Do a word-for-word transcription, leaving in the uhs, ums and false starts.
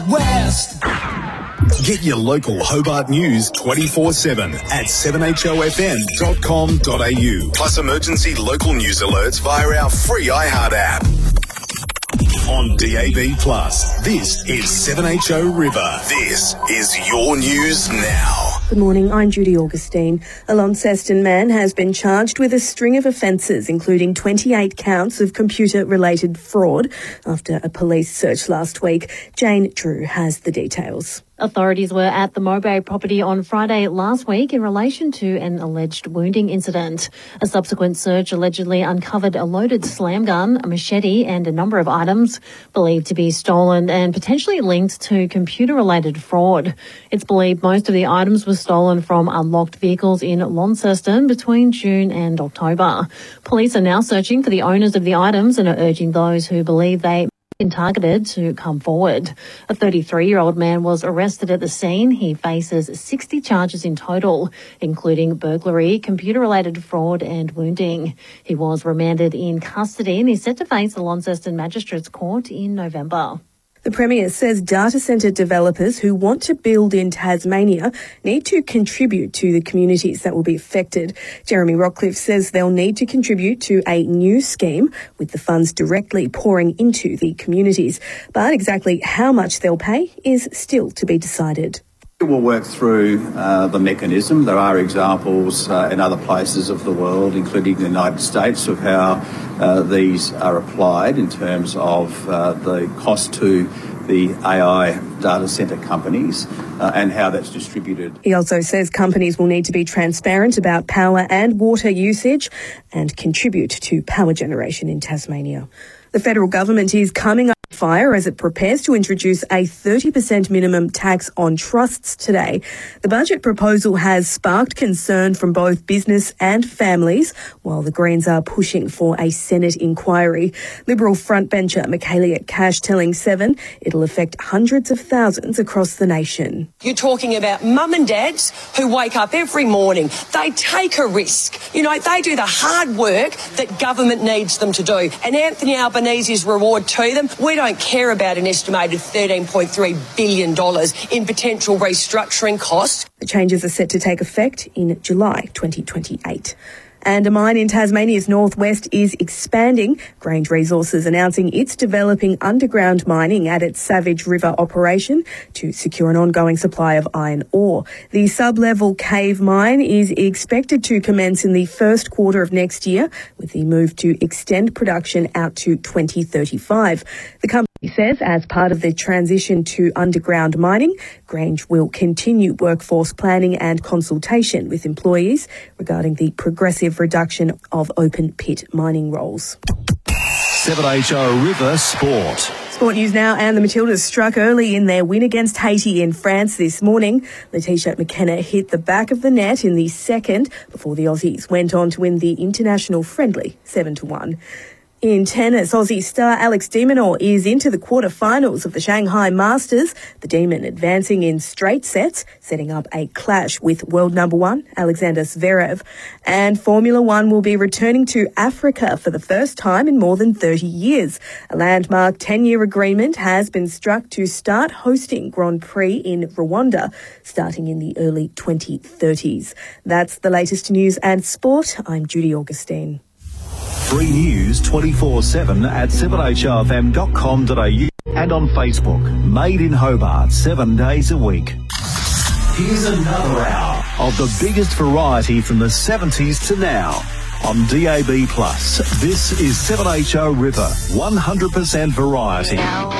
West. Get your local Hobart news twenty-four seven at seven h o f m dot com dot a u. Plus emergency local news alerts via our free iHeart app. On D A B Plus, this is seven H O River. This is your news now. Good morning, I'm Judy Augustine. A Launceston man has been charged with a string of offences, including twenty-eight counts of computer-related fraud, after a police search last week. Jane Drew has the details. Authorities were at the Mowbray property on Friday last week in relation to an alleged wounding incident. A subsequent search allegedly uncovered a loaded slam gun, a machete and a number of items believed to be stolen and potentially linked to computer-related fraud. It's believed most of the items were stolen from unlocked vehicles in Launceston between June and October. Police are now searching for the owners of the items and are urging those who believe they been targeted to come forward. A thirty-three-year-old man was arrested at the scene. He faces sixty charges in total, including burglary, computer-related fraud and wounding. He was remanded in custody and is set to face the Launceston Magistrates Court in November. The Premier says data centre developers who want to build in Tasmania need to contribute to the communities that will be affected. Jeremy Rockcliffe says they'll need to contribute to a new scheme with the funds directly pouring into the communities. But exactly how much they'll pay is still to be decided. We'll work through uh, the mechanism. There are examples uh, in other places of the world, including the United States, of how uh, these are applied in terms of uh, the cost to the A I data centre companies uh, and how that's distributed. He also says companies will need to be transparent about power and water usage and contribute to power generation in Tasmania. The federal government is coming up fire as it prepares to introduce a thirty percent minimum tax on trusts today. The budget proposal has sparked concern from both business and families, while the Greens are pushing for a Senate inquiry. Liberal frontbencher Michaelia Cash telling Seven it'll affect hundreds of thousands across the nation. You're talking about mum and dads who wake up every morning. They take a risk. You know, they do the hard work that government needs them to do. And Anthony Albanese's reward to them, we don't care about an estimated thirteen point three billion dollars in potential restructuring costs. The changes are set to take effect in July twenty twenty-eight. And a mine in Tasmania's northwest is expanding. Grange Resources announcing it's developing underground mining at its Savage River operation to secure an ongoing supply of iron ore. The sub-level cave mine is expected to commence in the first quarter of next year, with the move to extend production out to twenty thirty-five. The company says as part of the transition to underground mining, Grange will continue workforce planning and consultation with employees regarding the progressive reduction of open pit mining roles. seven H O River Sport. Sport news now, and the Matildas struck early in their win against Haiti in France this morning. Letitia McKenna hit the back of the net in the second before the Aussies went on to win the international friendly seven to one. In tennis, Aussie star Alex de Minaur is into the quarterfinals of the Shanghai Masters, the Demon advancing in straight sets, setting up a clash with world number one Alexander Zverev. And Formula One will be returning to Africa for the first time in more than thirty years. A landmark ten-year agreement has been struck to start hosting Grand Prix in Rwanda, starting in the early twenty thirties. That's the latest news and sport. I'm Judy Augustine. Free news twenty-four seven at seven h o f m dot com dot a u and on Facebook. Made in Hobart, seven days a week. Here's another hour of the biggest variety from the seventies to now on D A B Plus. This is seven H O River, one hundred percent variety.